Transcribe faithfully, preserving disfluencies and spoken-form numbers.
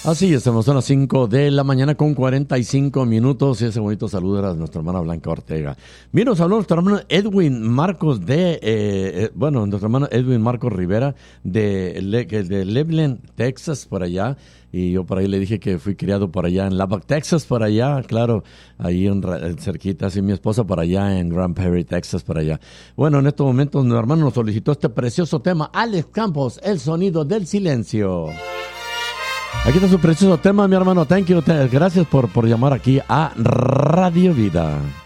Así estamos a las cinco de la mañana con cuarenta y cinco minutos y ese bonito saludo a nuestra hermana Blanca Ortega. Mira, nos habló nuestro hermano Edwin Marcos de, eh, eh, bueno, nuestro hermano Edwin Marcos Rivera de, Le, de Leveland, Texas, por allá. Y yo por ahí le dije que fui criado por allá en Lubbock, Texas, por allá, claro, ahí en, cerquita, así mi esposa por allá en Grand Prairie, Texas, por allá. Bueno, en estos momentos mi hermano nos solicitó este precioso tema, Alex Campos, El sonido del silencio. Aquí está su precioso tema, mi hermano. Thank you. Gracias por, por llamar aquí a Radio Vida.